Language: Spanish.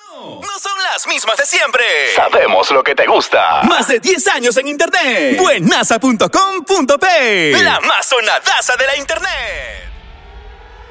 No son las mismas de siempre. Sabemos lo que te gusta. Más de 10 años en internet. Buenaza.com.p. La más sonadaza de la internet.